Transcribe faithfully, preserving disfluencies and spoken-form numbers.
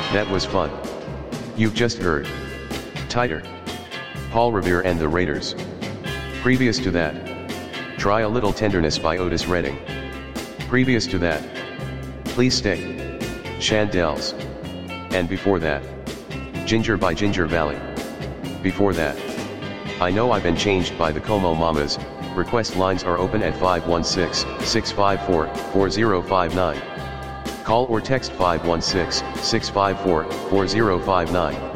That was fun. You've just heard Tighter, Paul Revere and the Raiders. Previous to that, Try a Little Tenderness by Otis Redding. Previous to that, Please Stay, Chandels. And before that, Ginger by Ginger Valley. Before that, I Know I've Been Changed by the Como Mamas. Request lines are open at five one six, six five four, four zero five nine. Call or text five one six, six five four, four zero five nine.